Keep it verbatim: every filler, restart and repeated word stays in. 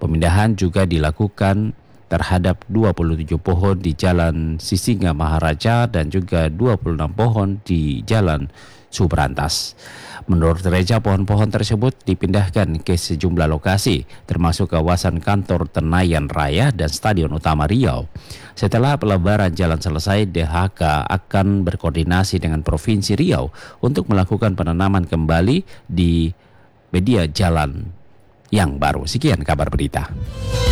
Pemindahan juga dilakukan terhadap dua puluh tujuh pohon di Jalan Sisinga Maharaja dan juga dua puluh enam pohon di Jalan Subrantas. Menurut Reja, pohon-pohon tersebut dipindahkan ke sejumlah lokasi, termasuk kawasan kantor Tenayan Raya dan Stadion Utama Riau. Setelah pelebaran jalan selesai, D H K akan berkoordinasi dengan Provinsi Riau untuk melakukan penanaman kembali di media jalan yang baru. Sekian kabar berita.